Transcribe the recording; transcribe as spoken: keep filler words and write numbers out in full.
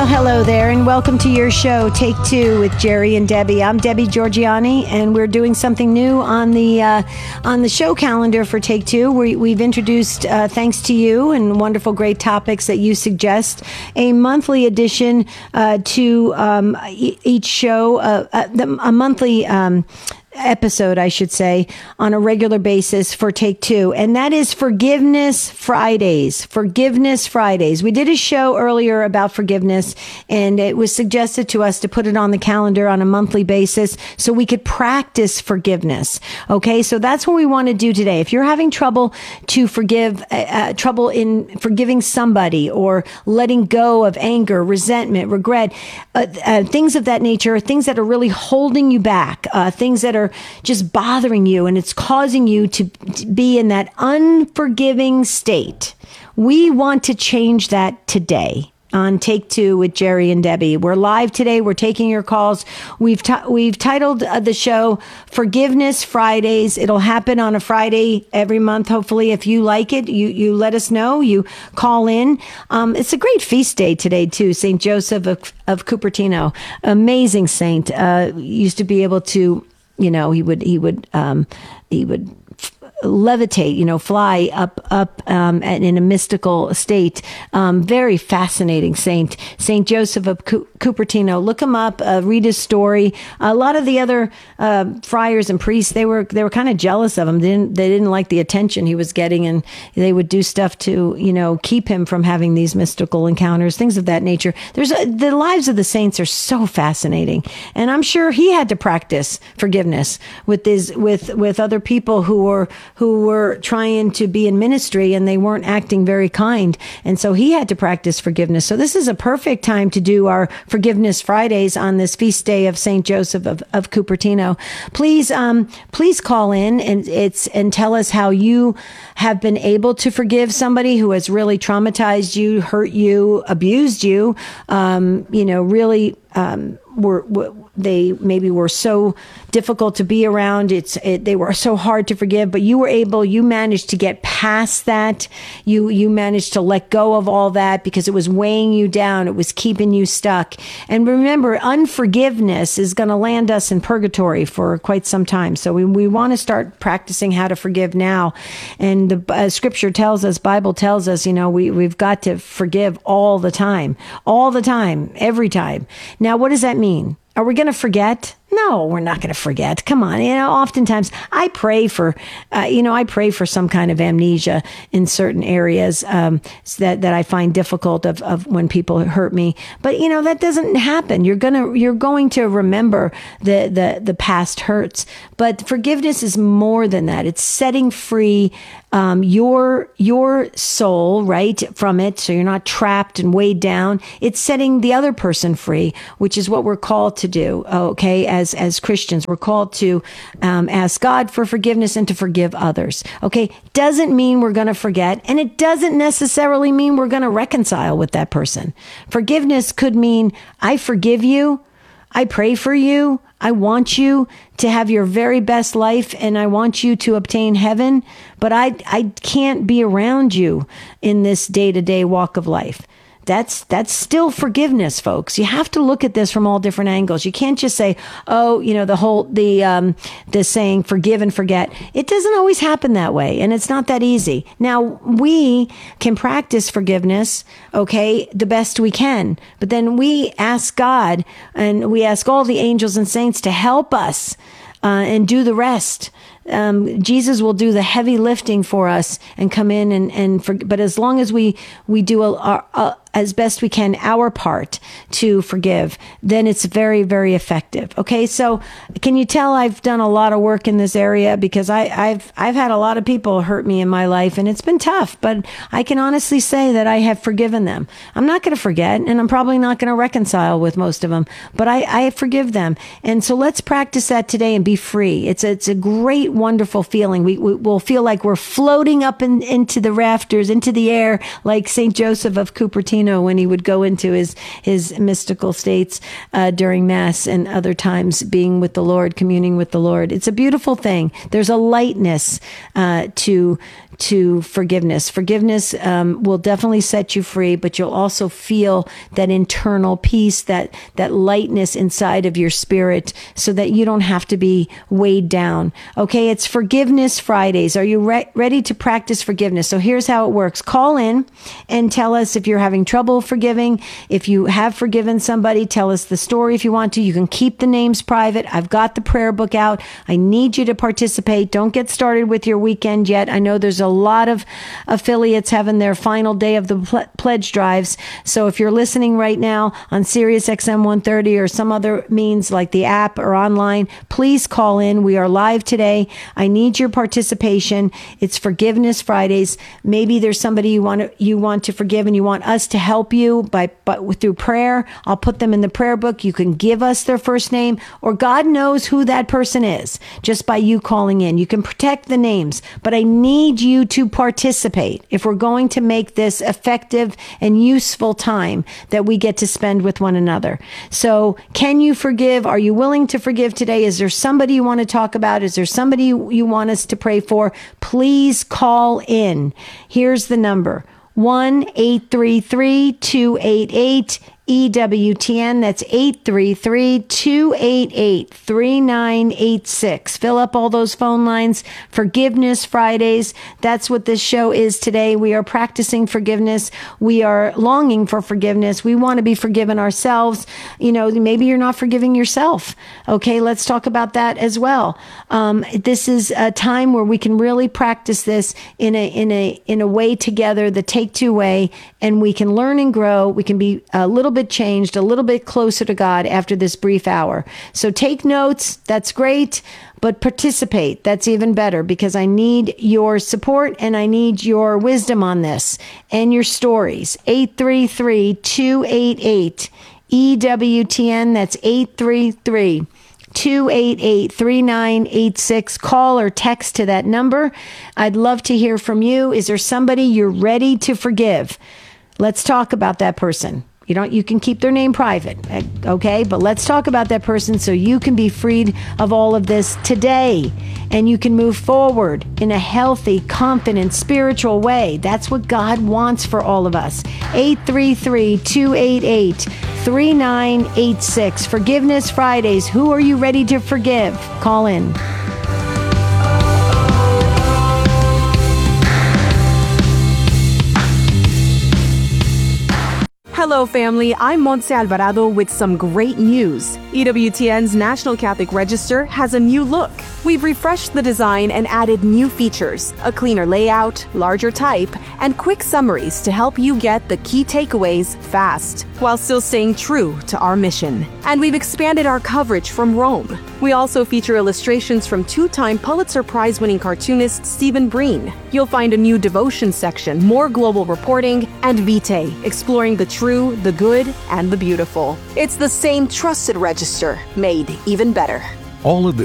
Well, hello there, and welcome to your show, Take Two with Jerry and Debbie. I'm Debbie Georgiani, and we're doing something new on the uh, on the show calendar for Take Two. We, we've introduced, uh, thanks to you and wonderful, great topics that you suggest, a monthly edition uh, to um, e- each show, uh, a, a monthly um episode, I should say, on a regular basis for Take Two. And that is Forgiveness Fridays. Forgiveness Fridays. We did a show earlier about forgiveness, and it was suggested to us to put it on the calendar on a monthly basis so we could practice forgiveness. Okay, so that's what we want to do today. If you're having trouble to forgive, uh, uh, trouble in forgiving somebody or letting go of anger, resentment, regret, uh, uh, things of that nature, things that are really holding you back, uh, things that are just bothering you, and it's causing you to, to be in that unforgiving state. We want to change that today on Take Two with Jerry and Debbie. We're live today. We're taking your calls. We've t- we've titled uh, the show Forgiveness Fridays. It'll happen on a Friday every month. Hopefully, if you like it, you you let us know. You call in. Um, it's a great feast day today too. Saint Joseph of, of Cupertino, amazing saint. Uh, used to be able to. You know, he would, he would, um, he would levitate, you know, fly up, up, um, and in a mystical state. Um, very fascinating saint, Saint Joseph of Cu- Cupertino. Look him up, uh, read his story. A lot of the other, uh, friars and priests, they were, they were kind of jealous of him. They didn't, they didn't like the attention he was getting, and they would do stuff to, you know, keep him from having these mystical encounters, things of that nature. There's a, the lives of the saints are so fascinating. And I'm sure he had to practice forgiveness with his, with, with other people who were, who were trying to be in ministry and they weren't acting very kind. And so he had to practice forgiveness. So this is a perfect time to do our Forgiveness Fridays on this feast day of Saint Joseph of, of Cupertino. Please, um, please call in and it's, and tell us how you have been able to forgive somebody who has really traumatized you, hurt you, abused you, um, you know, really, um, were, were they maybe were so difficult to be around. It's it, they were so hard to forgive, but you were able, you managed to get past that. You you managed to let go of all that because it was weighing you down. It was keeping you stuck. And remember, unforgiveness is going to land us in purgatory for quite some time. So we, we want to start practicing how to forgive now. And the uh, scripture tells us, Bible tells us, you know, we, we've got to forgive all the time, all the time, every time. Now, what does that mean? Are we going to forget? No, we're not going to forget. Come on. You know, oftentimes I pray for, uh, you know, I pray for some kind of amnesia in certain areas um, that, that I find difficult of, of when people hurt me. But, you know, that doesn't happen. You're going to, you're going to remember the, the, the past hurts. But forgiveness is more than that. It's setting free um, your, your soul, right, from it. So you're not trapped and weighed down. It's setting the other person free, which is what we're called to do. Okay. As As, as Christians, we're called to um, ask God for forgiveness and to forgive others. Okay, doesn't mean we're going to forget, and it doesn't necessarily mean we're going to reconcile with that person. Forgiveness could mean, I forgive you, I pray for you, I want you to have your very best life, and I want you to obtain heaven, but I, I can't be around you in this day-to-day walk of life. That's that's still forgiveness, folks. You have to look at this from all different angles. You can't just say, "Oh, you know, the whole the um, the saying forgive and forget." It doesn't always happen that way, and it's not that easy. Now we can practice forgiveness, okay, the best we can, but then we ask God and we ask all the angels and saints to help us uh, and do the rest. Um, Jesus will do the heavy lifting for us and come in and, and for, but as long as we, we do a, a, a, as best we can our part to forgive, then it's very, very effective. Okay. So can you tell I've done a lot of work in this area because I, I've, I've had a lot of people hurt me in my life and it's been tough, but I can honestly say that I have forgiven them. I'm not going to forget and I'm probably not going to reconcile with most of them, but I, I forgive them. And so let's practice that today and be free. It's a, it's a great, wonderful feeling. We, we will feel like we're floating up in, into the rafters, into the air, like Saint Joseph of Cupertino when he would go into his, his mystical states uh, during Mass and other times being with the Lord, communing with the Lord. It's a beautiful thing. There's a lightness uh, to to forgiveness. Forgiveness um, will definitely set you free, but you'll also feel that internal peace, that that lightness inside of your spirit, so that you don't have to be weighed down. Okay, it's Forgiveness Fridays. Are you re- ready to practice forgiveness? So here's how it works. Call in and tell us if you're having trouble forgiving. If you have forgiven somebody, tell us the story if you want to. You can keep the names private. I've got the prayer book out. I need you to participate. Don't get started with your weekend yet. I know there's a lot of affiliates having their final day of the ple- pledge drives. So if you're listening right now on Sirius X M one thirty or some other means like the app or online, please call in. We are live today. I need your participation. It's Forgiveness Fridays. Maybe there's somebody you want to, you want to forgive and you want us to help you by, by through prayer. I'll put them in the prayer book. You can give us their first name, or God knows who that person is just by you calling in. You can protect the names, but I need you to participate if we're going to make this effective and useful time that we get to spend with one another. So can you forgive? Are you willing to forgive today? Is there somebody you want to talk about? Is there somebody you want us to pray for? Please call in. Here's the number: one eight three three, two eight eight, E W T N. That's eight three three, two eight eight, three nine eight six. Fill up all those phone lines. Forgiveness Fridays. That's what this show is today. We are practicing forgiveness. We are longing for forgiveness. We want to be forgiven ourselves. You know, maybe you're not forgiving yourself. Okay, let's talk about that as well. Um, this is a time where we can really practice this in a in a in a way together, the Take Two way, and we can learn and grow. We can be a little bit changed, a little bit closer to God after this brief hour. So take notes. That's great. But participate. That's even better, because I need your support and I need your wisdom on this and your stories. eight three three, two eight eight, E W T N. That's eight three three, two eight eight, three nine eight six. Call or text to that number. I'd love to hear from you. Is there somebody you're ready to forgive? Let's talk about that person. You don't, you can keep their name private, okay? But let's talk about that person so you can be freed of all of this today, and you can move forward in a healthy, confident, spiritual way. That's what God wants for all of us. eight three three, two eight eight, three nine eight six. Forgiveness Fridays. Who are you ready to forgive? Call in. Hello, family. I'm Montse Alvarado with some great news. E W T N's National Catholic Register has a new look. We've refreshed the design and added new features, a cleaner layout, larger type, and quick summaries to help you get the key takeaways fast, while still staying true to our mission. And we've expanded our coverage from Rome. We also feature illustrations from two-time Pulitzer Prize-winning cartoonist Stephen Breen. You'll find a new devotion section, more global reporting, and Vitae, exploring the true, the good, and the beautiful. It's the same trusted register, made even better. All of the